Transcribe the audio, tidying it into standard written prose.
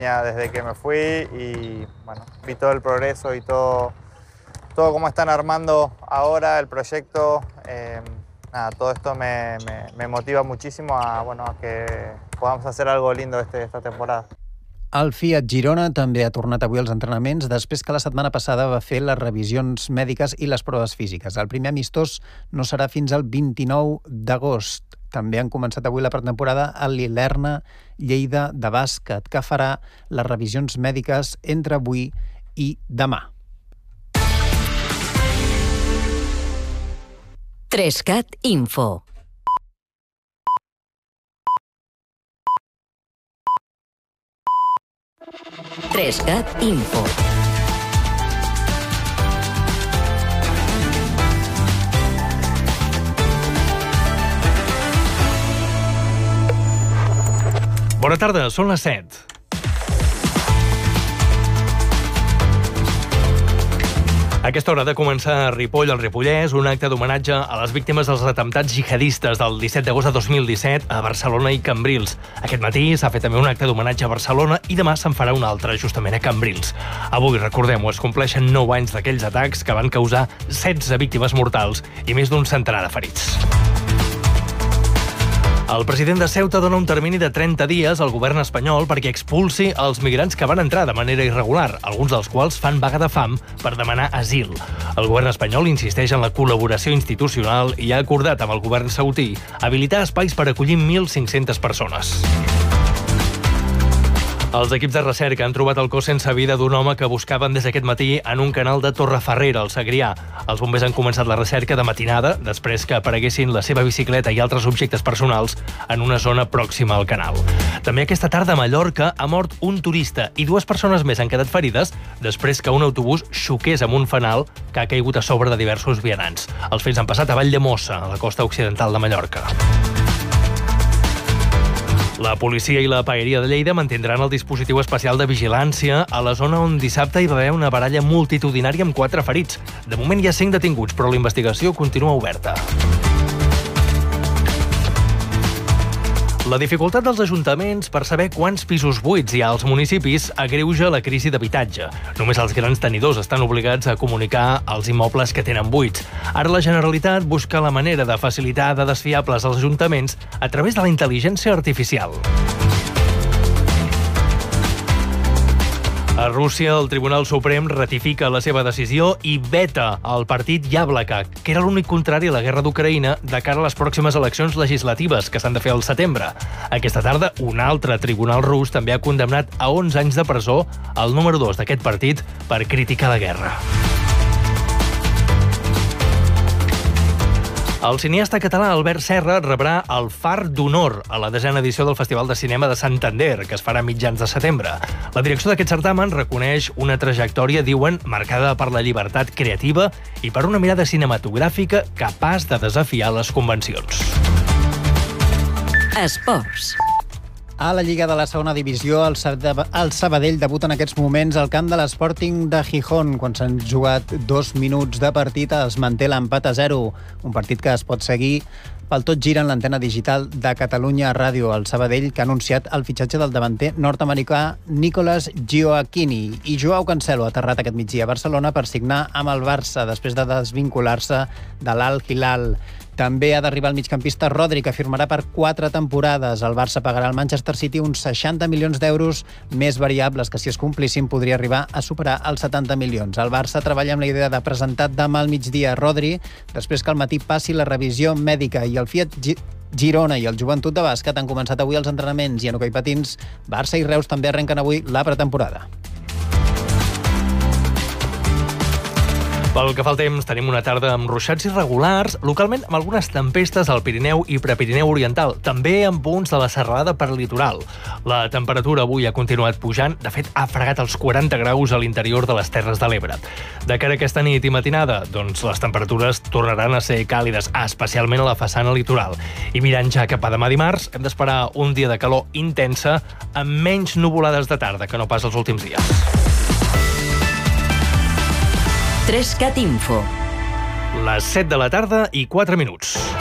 Desde que me fui y bueno, vi todo el progreso y todo cómo están armando ahora el proyecto. Todo esto me motiva muchísimo a que podamos hacer algo lindo esta temporada. El Fiat Girona també ha tornat avui als entrenaments després que la setmana passada va fer les revisions mèdiques i les proves físiques. El primer amistós no serà fins al 29 d'agost. També han començat avui la pretemporada a l'Ilerna Lleida de bàsquet, que farà les revisions mèdiques entre avui i demà. 3CAT Info. Bona tarda, són les 7. A aquesta hora ha de començar a Ripoll, al Ripollès, un acte d'homenatge a les víctimes dels atemptats jihadistes del 17 d'agost de 2017 a Barcelona i Cambrils. Aquest matí s'ha fet també un acte d'homenatge a Barcelona i demà se'n farà un altre, justament a Cambrils. Avui, recordem-ho, es compleixen 9 anys d'aquells atacs que van causar 16 víctimes mortals i més d'un centenar de ferits. El president de Ceuta dona un termini de 30 dies al govern espanyol perquè expulsi els migrants que van entrar de manera irregular, alguns dels quals fan vaga de fam per demanar asil. El govern espanyol insisteix en la col·laboració institucional i ha acordat amb el govern saudí habilitar espais per acollir 1.500 persones. Els equips de recerca han trobat el cos sense vida d'un home que buscaven des d'aquest matí en un canal de Torreferrera, al Segrià. Els bombers han començat la recerca de matinada, després que apareguessin la seva bicicleta i altres objectes personals en una zona pròxima al canal. També aquesta tarda a Mallorca ha mort un turista i 2 persones més han quedat ferides després que un autobús xoqués amb un fanal que ha caigut a sobre de diversos vianants. Els fets han passat a Valldemossa, a la costa occidental de Mallorca. La policia i la paeria de Lleida mantindran el dispositiu especial de vigilància a la zona on dissabte hi va haver una baralla multitudinària amb 4 ferits. De moment hi ha 5 detinguts, però la investigació continua oberta. La dificultat dels ajuntaments per saber quants pisos buits hi ha als municipis agreuja la crisi d'habitatge. Només els grans tenidors estan obligats a comunicar els immobles que tenen buits. Ara la Generalitat busca la manera de facilitar dades fiables als ajuntaments a través de la intel·ligència artificial. A Rússia, el Tribunal Suprem ratifica la seva decisió i veta el partit Yablaka, que era l'únic contrari a la guerra d'Ucraïna de cara a les pròximes eleccions legislatives que s'han de fer al setembre. Aquesta tarda, un altre tribunal rus també ha condemnat a 11 anys de presó el número 2 d'aquest partit per criticar la guerra. El cineasta català Albert Serra rebrà el Far d'Honor a la 10a edició del Festival de Cinema de Santander, que es farà a mitjans de setembre. La direcció d'aquest certamen reconeix una trajectòria, diuen, marcada per la llibertat creativa i per una mirada cinematogràfica capaç de desafiar les convencions. Esports. A la Lliga de la segona divisió, el Sabadell debuta en aquests moments al camp de l'Sporting de Gijón. Quan s'han jugat 2 minuts de partit, es manté l'empat a 0. Un partit que es pot seguir pel Tot Gira en l'antena digital de Catalunya Ràdio. El Sabadell, que ha anunciat el fitxatge del davanter nord-americà Nicolas Gioacchini. I Joao Cancelo ha aterrat aquest migdia a Barcelona per signar amb el Barça després de desvincular-se de l'Al Hilal. També ha d'arribar el migcampista Rodri, que firmarà per 4 temporades. El Barça pagarà al Manchester City uns 60 milions d'euros més variables, que si es complissin podria arribar a superar els 70 milions. El Barça treballa amb la idea de presentar demà al migdia Rodri, després que al matí passi la revisió mèdica, i el Fiat Girona i el Joventut de Bàsquet han començat avui els entrenaments, i en hoquei patins, Barça i Reus també arrenquen avui la pretemporada. Pel que fa al temps, tenim una tarda amb ruixats irregulars, localment amb algunes tempestes al Pirineu i Prepirineu Oriental, també amb punts de la serralada per litoral. La temperatura avui ha continuat pujant, de fet ha fregat els 40 graus a l'interior de les Terres de l'Ebre. De cara a aquesta nit i matinada, doncs les temperatures tornaran a ser càlides, especialment a la façana litoral. I mirant ja cap a demà dimarts, hem d'esperar un dia de calor intensa amb menys nuvolades de tarda que no pas els últims dies. 3CAT Info. Les 7 de la tarda i 4 minuts.